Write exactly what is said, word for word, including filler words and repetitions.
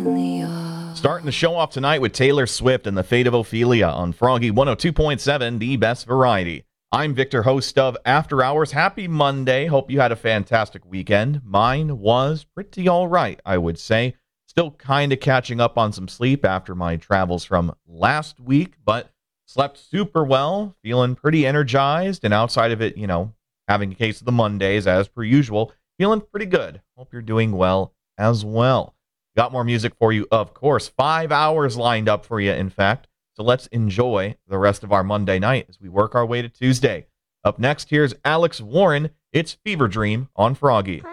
Starting the show off tonight with Taylor Swift and the Fate of Ophelia on Froggy one oh two point seven, the best variety. I'm Victor, host of After Hours. Happy Monday. Hope you had a fantastic weekend. Mine was pretty all right, I would say. Still kind of catching up on some sleep after my travels from last week, but slept super well, feeling pretty energized, and outside of it, you know, having a case of the Mondays as per usual, feeling pretty good. Hope you're doing well as well. Got more music for you, of course. Five hours lined up for you, in fact. So let's enjoy the rest of our Monday night as we work our way to Tuesday. Up next, here's Alex Warren. It's Fever Dream on Froggy.